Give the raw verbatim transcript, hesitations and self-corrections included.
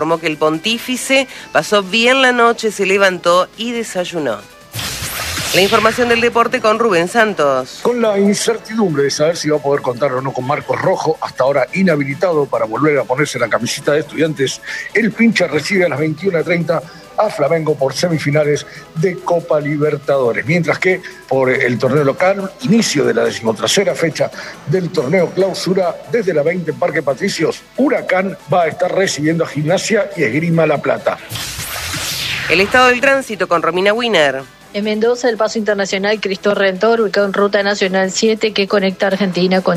Informó que el pontífice pasó bien la noche, se levantó y desayunó. La información del deporte con Rubén Santos. Con la incertidumbre de saber si va a poder contar o no con Marcos Rojo, hasta ahora inhabilitado para volver a ponerse la camiseta de Estudiantes, el Pincha recibe a las veintiuna treinta a Flamengo por semifinales de Copa Libertadores. Mientras que por el torneo local, inicio de la decimotercera fecha del torneo clausura, desde la veinte en Parque Patricios, Huracán va a estar recibiendo a Gimnasia y Esgrima La Plata. El estado del tránsito con Romina Wiener. En Mendoza, el paso internacional Cristo Redentor, ubicado en Ruta Nacional siete, que conecta Argentina con